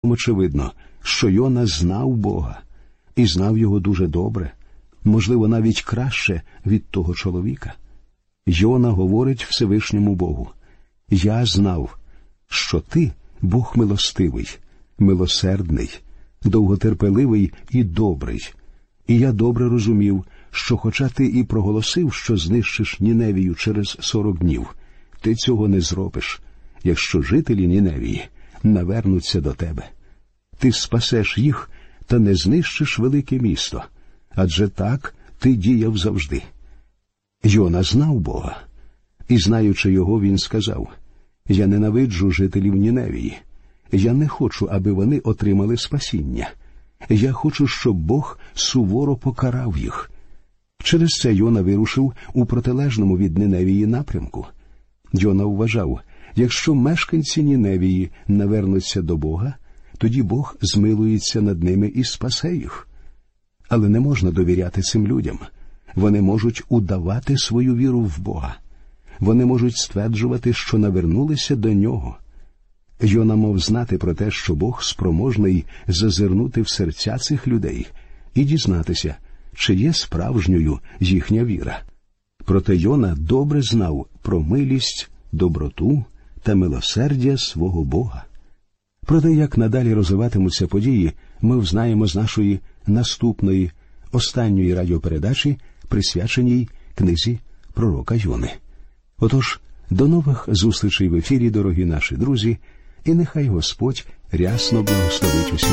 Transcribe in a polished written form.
цілком очевидно, що Йона знав Бога. І знав його дуже добре, можливо, навіть краще від того чоловіка. Йона говорить Всевишньому Богу: «Я знав, що ти – Бог милостивий, милосердний, довготерпеливий і добрий. І я добре розумів, що хоча ти і проголосив, що знищиш Ніневію через 40 днів, ти цього не зробиш, якщо жителі Ніневії навернуться до тебе. Ти спасеш їх та не знищиш велике місто, адже так ти діяв завжди». Йона знав Бога, і, знаючи його, він сказав: «Я ненавиджу жителів Ніневії. Я не хочу, аби вони отримали спасіння. Я хочу, щоб Бог суворо покарав їх». Через це Йона вирушив у протилежному від Ніневії напрямку. Йона вважав, якщо мешканці Ніневії навернуться до Бога, тоді Бог змилується над ними і спасе їх. Але не можна довіряти цим людям. Вони можуть удавати свою віру в Бога. Вони можуть стверджувати, що навернулися до Нього. Йона мав знати про те, що Бог спроможний зазирнути в серця цих людей і дізнатися, чи є справжньою їхня віра. Проте Йона добре знав про милість, доброту та милосердя свого Бога. Про те, як надалі розвиватимуться події, ми взнаємо з нашої наступної, останньої радіопередачі, присвяченій книзі пророка Йони. Отож, до нових зустрічей в ефірі, дорогі наші друзі, і нехай Господь рясно благословить усіх.